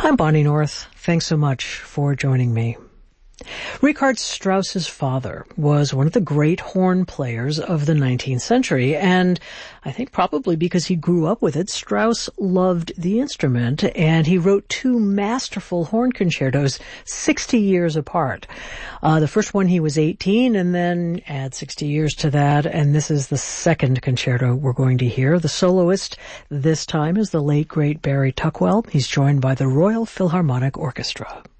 I'm Bonnie North. Thanks so much for joining me. Richard Strauss's father was one of the great horn players of the 19th century, and I think probably because he grew up with it, Strauss loved the instrument, and he wrote two masterful horn concertos 60 years apart. The first one he was 18, and then add 60 years to that, and this is the second concerto we're going to hear. The soloist this time is the late, great Barry Tuckwell. He's joined by the Royal Philharmonic Orchestra.